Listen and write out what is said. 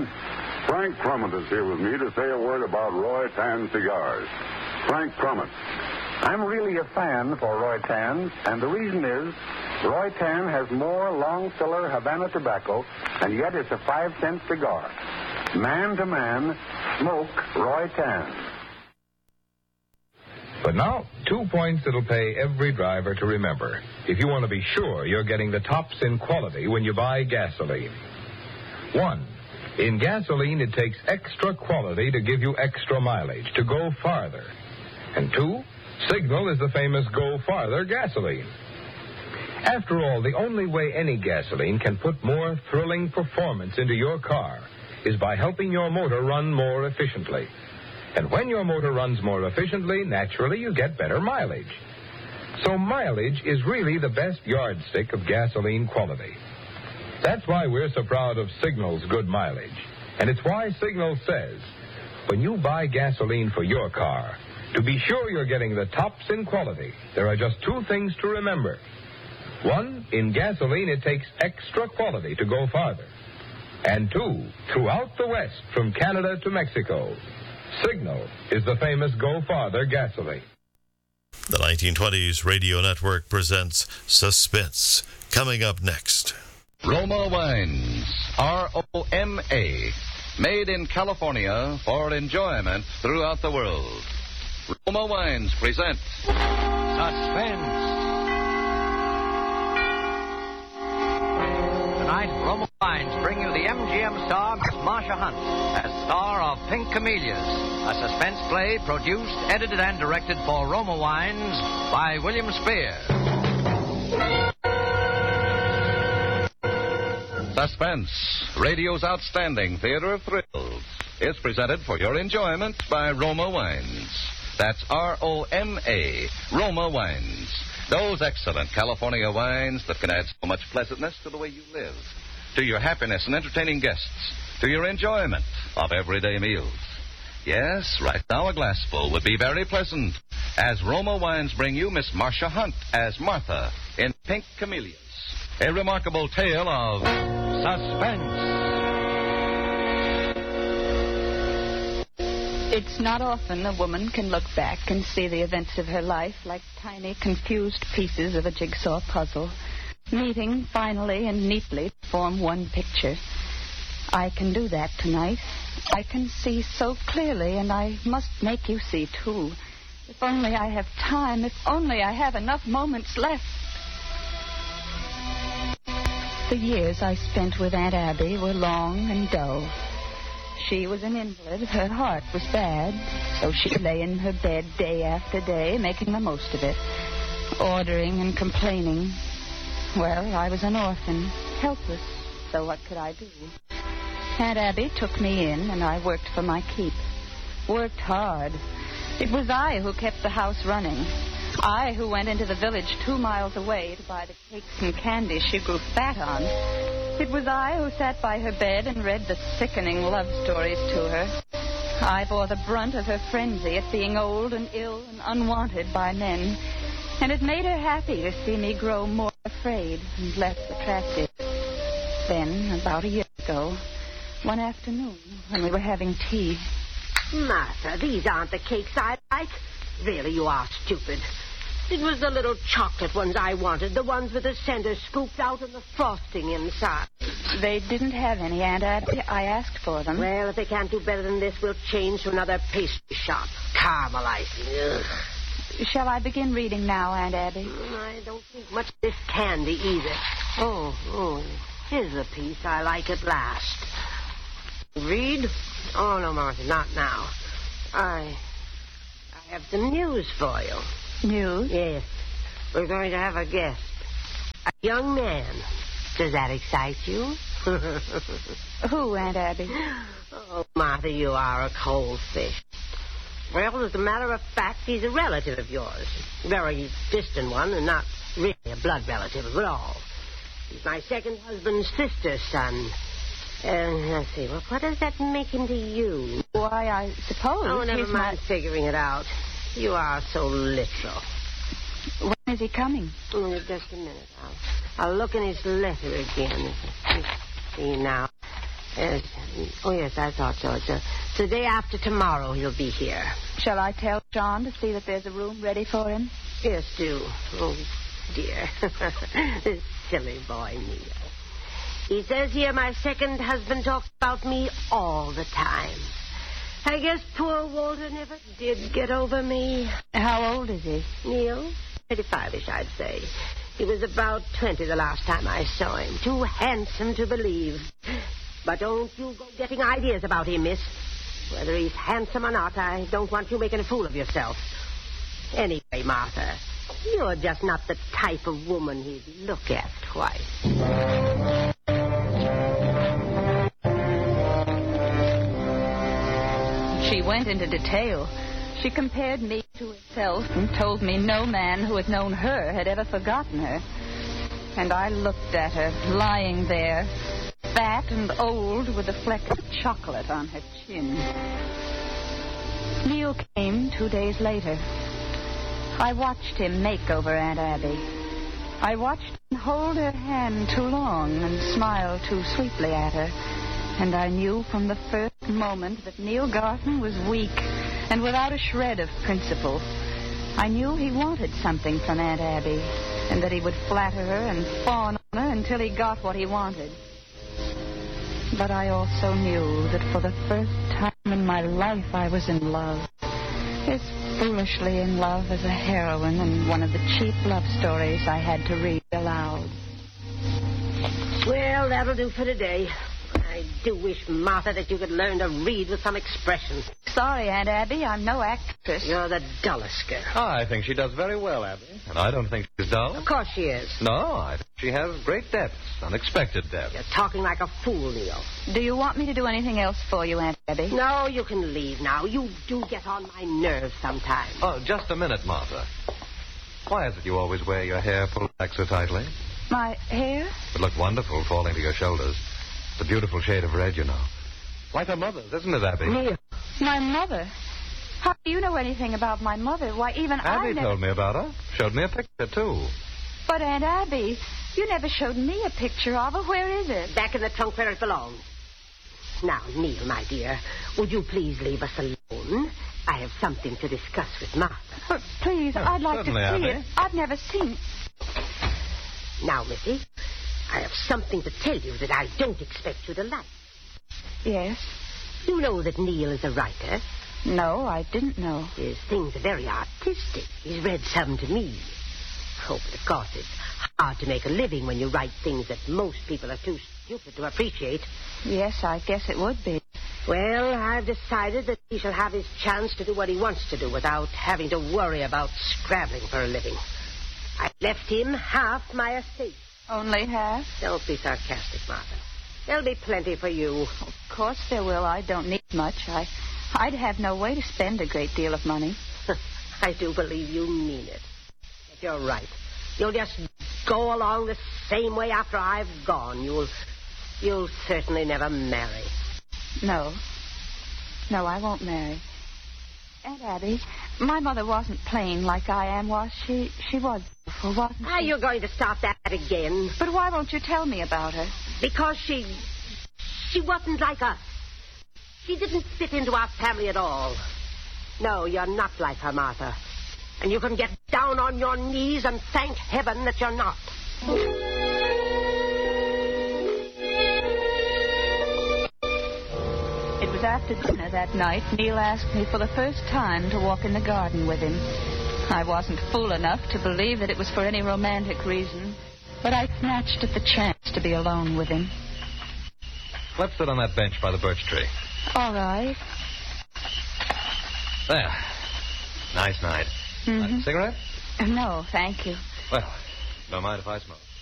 gentlemen. Frank Crummett is here with me to say a word about Roy Tan cigars. Frank Crummett. I'm really a fan for Roy Tan, and the reason is Roy Tan has more long-filler Havana tobacco, and yet it's a 5-cent cigar. Man to man, smoke Roy Tan. But now, 2 points that'll pay every driver to remember if you want to be sure you're getting the tops in quality when you buy gasoline. 1, in gasoline, it takes extra quality to give you extra mileage, to go farther. And 2, Signal is the famous Go Farther gasoline. After all, the only way any gasoline can put more thrilling performance into your car is by helping your motor run more efficiently. And when your motor runs more efficiently, naturally you get better mileage. So mileage is really the best yardstick of gasoline quality. That's why we're so proud of Signal's good mileage. And it's why Signal says, when you buy gasoline for your car, to be sure you're getting the tops in quality, there are just 2 things to remember. 1, in gasoline, it takes extra quality to go farther. And 2, throughout the West, from Canada to Mexico, Signal is the famous Go Farther gasoline. The 1920s Radio Network presents Suspense. Coming up next. Roma Wines, R-O-M-A, made in California for enjoyment throughout the world. Roma Wines present Suspense. Tonight, Roma Wines bring you the MGM star, Miss Marsha Hunt, as star of Pink Camellias, a suspense play produced, edited, and directed for Roma Wines by William Spear. Suspense, radio's outstanding theater of thrills, is presented for your enjoyment by Roma Wines. That's R-O-M-A, Roma Wines. Those excellent California wines that can add so much pleasantness to the way you live, to your happiness and entertaining guests, to your enjoyment of everyday meals. Yes, right now a glassful would be very pleasant, as Roma Wines bring you Miss Marsha Hunt as Martha in Pink Camellias, a remarkable tale of suspense. It's not often a woman can look back and see the events of her life like tiny, confused pieces of a jigsaw puzzle, meeting finally and neatly to form one picture. I can do that tonight. I can see so clearly, and I must make you see, too. If only I have time, if only I have enough moments left. The years I spent with Aunt Abby were long and dull. She was an invalid. Her heart was bad, so she lay in her bed day after day, making the most of it, ordering and complaining. Well, I was an orphan, helpless, so what could I do? Aunt Abby took me in, and I worked for my keep. Worked hard. It was I who kept the house running. I who went into the village 2 miles away to buy the cakes and candy she grew fat on. It was I who sat by her bed and read the sickening love stories to her. I bore the brunt of her frenzy at being old and ill and unwanted by men. And it made her happy to see me grow more afraid and less attractive. Then, about a year ago, one afternoon, when we were having tea... Martha, these aren't the cakes I like. Really, you are stupid. It was the little chocolate ones I wanted, the ones with the center scooped out and the frosting inside. They didn't have any, Aunt Abby. I asked for them. Well, if they can't do better than this, we'll change to another pastry shop. Caramel icing. Ugh. Shall I begin reading now, Aunt Abby? I don't think much of this candy either. Oh, here's a piece I like at last. Read? Oh, no, Martha, not now. I have some news for you. News? Yes. We're going to have a guest. A young man. Does that excite you? Who, Aunt Abby? Oh, Martha, you are a cold fish. Well, as a matter of fact, he's a relative of yours. A very distant one, and not really a blood relative at all. He's my second husband's sister's son. Let's see. Well, what does that make him to you? Why, I suppose Oh, never he's mind figuring it out. You are so literal. When is he coming? Oh, just a minute. I'll look in his letter again. Let's see now. Yes, I thought so. It's the day after tomorrow he'll be here. Shall I tell John to see that there's a room ready for him? Yes, do. Oh, dear. This silly boy, Neil. He says here my second husband talks about me all the time. I guess poor Walter never did get over me. How old is he? Neil? 35-ish, I'd say. He was about 20 the last time I saw him. Too handsome to believe. But don't you go getting ideas about him, miss. Whether he's handsome or not, I don't want you making a fool of yourself. Anyway, Martha, you're just not the type of woman he'd look at twice. She went into detail. She compared me to herself and told me no man who had known her had ever forgotten her. And I looked at her, lying there, fat and old with a fleck of chocolate on her chin. Neil came 2 days later. I watched him make over Aunt Abby. I watched him hold her hand too long and smile too sweetly at her. And I knew from the first moment that Neil Garton was weak and without a shred of principle. I knew he wanted something from Aunt Abby, and that he would flatter her and fawn on her until he got what he wanted. But I also knew that for the first time in my life I was in love. As foolishly in love as a heroine in one of the cheap love stories I had to read aloud. Well, that'll do for today. I do wish, Martha, that you could learn to read with some expression. Sorry, Aunt Abby, I'm no actress. You're the dullest girl. Oh, I think she does very well, Abby. And I don't think she's dull. Of course she is. No, I think she has great depths, unexpected depths. You're talking like a fool, Neil. Do you want me to do anything else for you, Aunt Abby? No, you can leave now. You do get on my nerves sometimes. Oh, just a minute, Martha. Why is it you always wear your hair pulled back so tightly? My hair? It looked wonderful falling to your shoulders. It's a beautiful shade of red, you know. Like her mother's, isn't it, Abby? Neil. My mother? How do you know anything about my mother? Why, even Abby told me about her. Showed me a picture, too. But, Aunt Abby, you never showed me a picture of her. Where is it? Back in the trunk where it belongs. Now, Neil, my dear, would you please leave us alone? I have something to discuss with Martha. But please, I'd like to see Abby. it. I've never seen it. Now, Missy, I have something to tell you that I don't expect you to like. Yes? You know that Neil is a writer. No, I didn't know. His things are very artistic. He's read some to me. Oh, but of course it's hard to make a living when you write things that most people are too stupid to appreciate. Yes, I guess it would be. Well, I've decided that he shall have his chance to do what he wants to do without having to worry about scrabbling for a living. I left him half my estate. Only half? Don't be sarcastic, Martha. There'll be plenty for you. Of course there will. I don't need much. I'd have no way to spend a great deal of money. I do believe you mean it. But you're right. You'll just go along the same way after I've gone. You'll certainly never marry. No. No, I won't marry. Aunt Abby, my mother wasn't plain like I am, was she? She was beautiful, wasn't she? Are you going to start that again? But why won't you tell me about her? Because she wasn't like us. She didn't fit into our family at all. No, you're not like her, Martha. And you can get down on your knees and thank heaven that you're not. It was after dinner that night Neil asked me for the first time to walk in the garden with him. I wasn't fool enough to believe that it was for any romantic reason, but I snatched at the chance to be alone with him. Let's sit on that bench by the birch tree. All right. There. Nice night. Mm-hmm. Cigarette? No, thank you. Well, don't mind if I smoke.